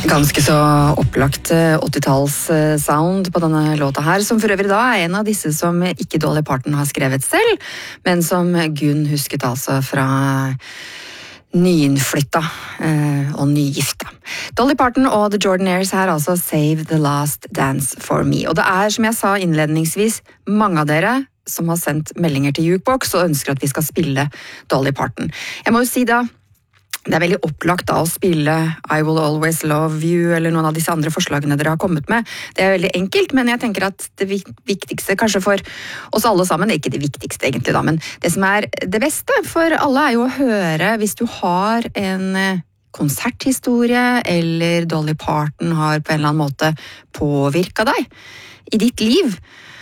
Ganske så opplagt 80-talls sound på denne låta her, som for øvrig da en av disse som ikke Dolly Parton har skrevet selv, men som Gunn husket altså fra nyinnflytta og nygifta. Dolly Parton og The Jordanaires her altså Save the Last Dance for Me. Og det som jeg sa innledningsvis, mange av dere som har sendt meldinger til Jukebox og ønsker at vi skal spille Dolly Parton. Jeg må jo si da, det veldig opplagt da å spille I Will Always Love You eller noen av disse andre forslagene dere har kommet med. Det veldig enkelt, men jeg tenker at det viktigste, kanskje for oss alle sammen, ikke det viktigste egentlig da, men det som det beste for alle jo å høre hvis du har en konserthistorie eller Dolly Parton har på en eller annen måte påvirket deg i ditt liv.